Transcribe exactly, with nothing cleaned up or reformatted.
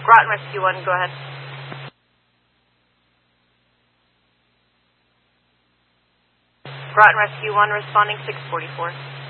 Groton Rescue one, go ahead. Groton Rescue one responding six forty-four.